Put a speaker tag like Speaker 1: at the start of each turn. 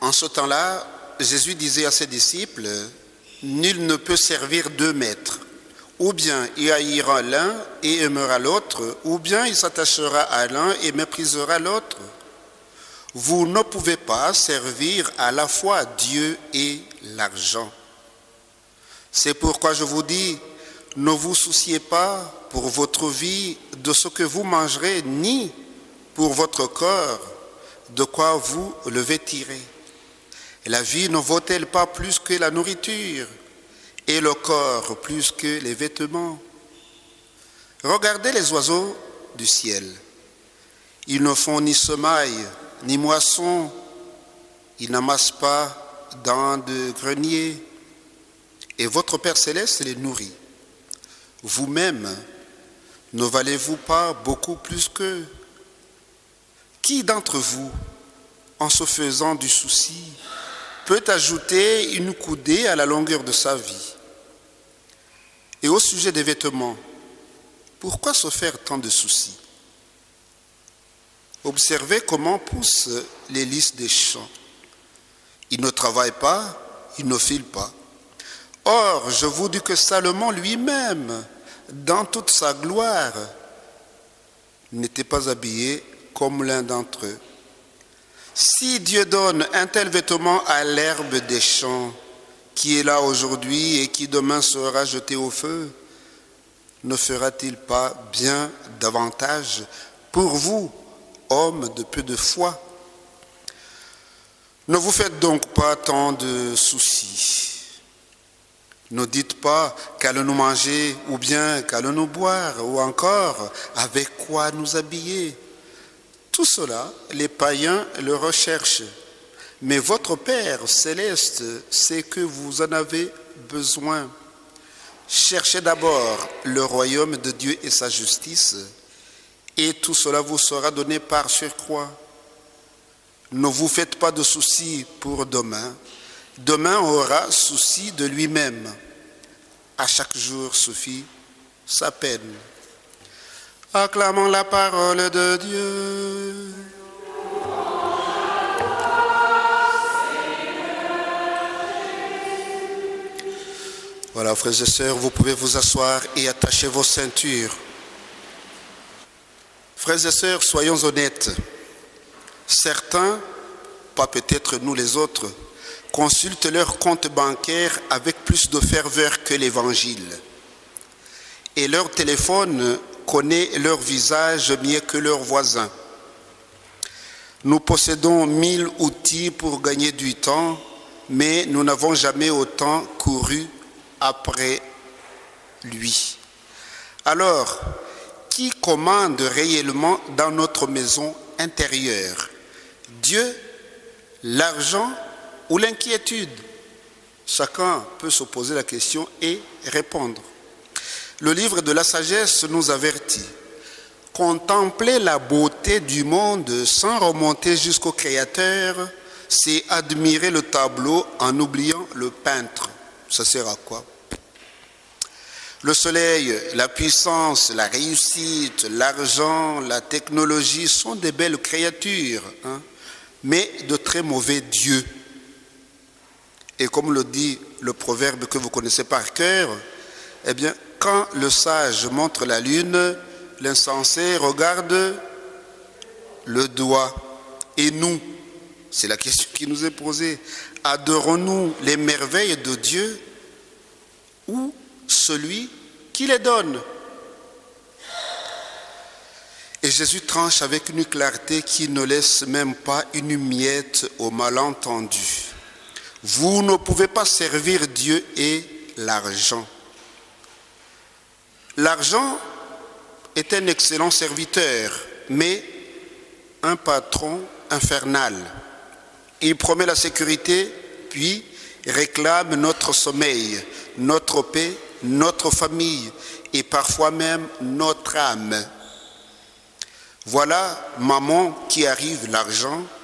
Speaker 1: En ce temps-là, Jésus disait à ses disciples, « Nul ne peut servir deux maîtres. Ou bien il haïra l'un et aimera l'autre, ou bien il s'attachera à l'un et méprisera l'autre. Vous ne pouvez pas servir à la fois Dieu et l'argent. C'est pourquoi je vous dis, ne vous souciez pas pour votre vie de ce que vous mangerez, ni pour votre corps de quoi vous le vêtirez. La vie ne vaut-elle pas plus que la nourriture, et le corps plus que les vêtements? Regardez les oiseaux du ciel. Ils ne font ni semaille, ni moisson. Ils n'amassent pas dans de greniers. Et votre Père céleste les nourrit. Vous-même, ne valez-vous pas beaucoup plus qu'eux? Qui d'entre vous, en se faisant du souci, peut ajouter une coudée à la longueur de sa vie? Et au sujet des vêtements, pourquoi se faire tant de soucis? Observez comment poussent les lys des champs. Ils ne travaillent pas, ils ne filent pas. Or, je vous dis que Salomon lui-même, dans toute sa gloire, n'était pas habillé comme l'un d'entre eux. Si Dieu donne un tel vêtement à l'herbe des champs, qui est là aujourd'hui et qui demain sera jeté au feu, ne fera-t-il pas bien davantage pour vous, hommes de peu de foi? Ne vous faites donc pas tant de soucis. Ne dites pas qu'allons-nous manger ou bien qu'allons-nous boire ou encore avec quoi nous habiller. Tout cela, les païens le recherchent. Mais votre Père céleste sait que vous en avez besoin. Cherchez d'abord le royaume de Dieu et sa justice, et tout cela vous sera donné par surcroît. Ne vous faites pas de soucis pour demain. Demain aura souci de lui-même. À chaque jour suffit sa peine. Acclamons la parole de Dieu. Voilà, frères et sœurs, vous pouvez vous asseoir et attacher vos ceintures. Frères et sœurs, soyons honnêtes. Certains, pas peut-être nous les autres, consultent leur compte bancaire avec plus de ferveur que l'Évangile. Et leur téléphone connaît leur visage mieux que leurs voisins. Nous possédons 1000 outils pour gagner du temps, mais nous n'avons jamais autant couru après lui. Alors, qui commande réellement dans notre maison intérieure? Dieu, l'argent ou l'inquiétude? Chacun peut se poser la question et répondre. Le livre de la sagesse nous avertit. Contempler la beauté du monde sans remonter jusqu'au Créateur, c'est admirer le tableau en oubliant le peintre. Ça sert à quoi? Le soleil, la puissance, la réussite, l'argent, la technologie sont des belles créatures, mais de très mauvais dieux. Et comme le dit le proverbe que vous connaissez par cœur, eh bien, quand le sage montre la lune, l'insensé regarde le doigt. Et nous, c'est la question qui nous est posée, adorons-nous les merveilles de Dieu ou celui qui les donne? Et Jésus tranche avec une clarté qui ne laisse même pas une miette au malentendu. Vous ne pouvez pas servir Dieu et l'argent. L'argent est un excellent serviteur, mais un patron infernal. Il promet la sécurité, puis réclame notre sommeil, notre paix, notre famille et parfois même notre âme. Voilà maman qui arrive l'argent